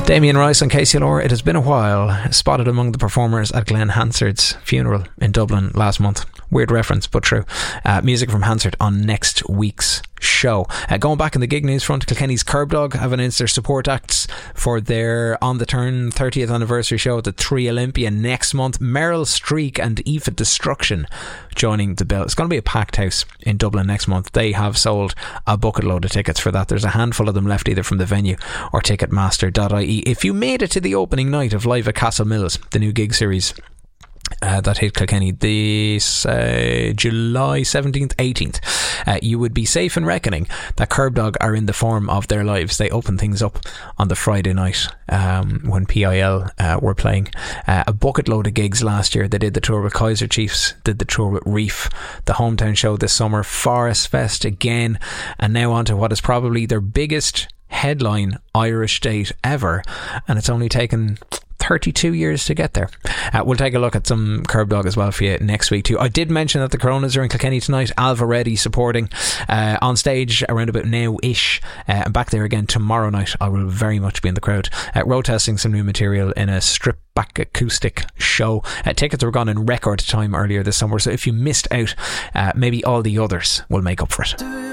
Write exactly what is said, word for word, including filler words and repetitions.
Damien Rice and Casey Lore. It has been a while. Spotted among the performers at Glenn Hansard's funeral in Dublin last month. Weird reference, but true. Uh, music from Hansard on next week's show. Uh, going back in the gig news front, Kilkenny's Curb Dog have announced their support acts for their On the Turn thirtieth anniversary show at the Three Olympia next month. Meryl Streak and Aoife Destruction joining the bill. It's going to be a packed house in Dublin next month. They have sold a bucket load of tickets for that. There's a handful of them left either from the venue or ticketmaster dot I E. If you made it to the opening night of Live at Castle Mills, the new gig series Uh, that hit Kilkenny this uh, July seventeenth, eighteenth, uh, you would be safe in reckoning that Curb Dog are in the form of their lives. They opened things up on the Friday night um, when P I L uh, were playing uh, a bucket load of gigs last year. They did the tour with Kaiser Chiefs, did the tour with Reef, the hometown show this summer, Forest Fest again, and now on to what is probably their biggest headline Irish date ever, and it's only taken thirty-two years to get there. Uh, we'll take a look at some Curb Dog as well for you next week too. I did mention that the Coronas are in Kilkenny tonight. Alva Reddy supporting uh, on stage around about now-ish, uh, and back there again tomorrow night. I will very much be in the crowd, uh, road testing some new material in a strip back acoustic show. Uh, tickets were gone in record time earlier this summer, so if you missed out, uh, maybe all the others will make up for it.